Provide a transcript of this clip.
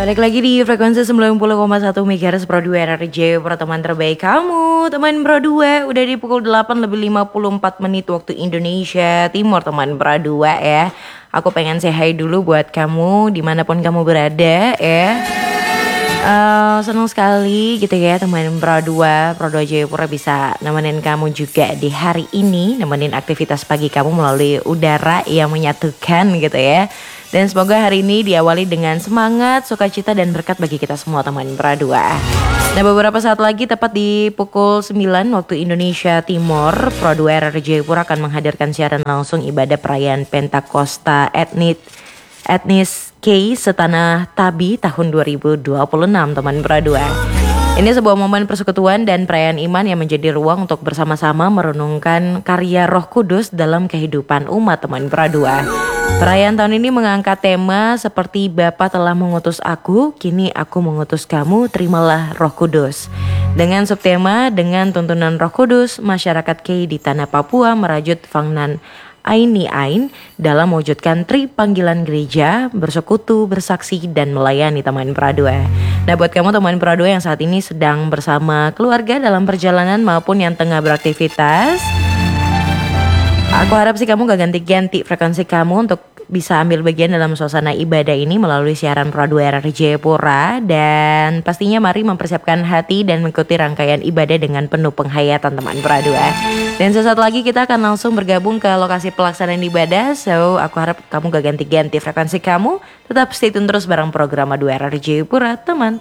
Balik lagi di frekuensi 90,1 MHz Pro 2 RRJ Pro, teman terbaik kamu. Teman Pro 2 udah di pukul 8 lebih 54 menit waktu Indonesia Timur, teman Pro 2 ya. Aku pengen say hi dulu buat kamu dimanapun kamu berada ya. Senang sekali gitu ya teman Pro 2 Jayapura bisa nemenin kamu juga di hari ini, nemenin aktivitas pagi kamu melalui udara yang menyatukan gitu ya. Dan semoga hari ini diawali dengan semangat, sukacita dan berkat bagi kita semua teman Pro 2. Nah, beberapa saat lagi tepat di pukul 9 waktu Indonesia Timur, Pro 2 RRJ Jayapura akan menghadirkan siaran langsung ibadah perayaan Pentakosta etnis K Setanah Tabi tahun 2026 teman Pro 2. Ini sebuah momen persekutuan dan perayaan iman yang menjadi ruang untuk bersama-sama merenungkan karya Roh Kudus dalam kehidupan umat teman Pro 2. Perayaan tahun ini mengangkat tema seperti Bapa telah mengutus aku, kini aku mengutus kamu, terimalah Roh Kudus. Dengan subtema, dengan tuntunan Roh Kudus, masyarakat K di tanah Papua merajut Fangnan Aini Ain dalam mewujudkan tri panggilan gereja, bersekutu, bersaksi, dan melayani teman Pro 2. Nah, buat kamu teman Pro 2 yang saat ini sedang bersama keluarga dalam perjalanan maupun yang tengah beraktivitas, aku harap sih kamu gak ganti-ganti frekuensi kamu untuk bisa ambil bagian dalam suasana ibadah ini melalui siaran Pro 2 RRJ Jayapura. Dan pastinya mari mempersiapkan hati dan mengikuti rangkaian ibadah dengan penuh penghayatan teman Pro 2. Dan sesaat lagi kita akan langsung bergabung ke lokasi pelaksanaan ibadah. So aku harap kamu gak ganti-ganti frekuensi kamu, tetap stay tune terus bareng program 2 RRJ Jayapura teman.